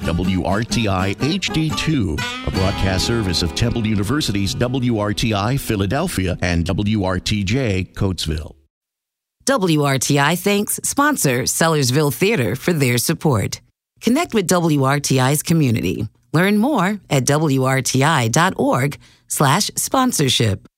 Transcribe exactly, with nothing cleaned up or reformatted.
W R T I H D two, a broadcast service of Temple University's W R T I Philadelphia and W R T J Coatesville. W R T I thanks sponsor Sellersville Theater for their support. Connect with W R T I's community. Learn more at W R T I dot org slash sponsorship.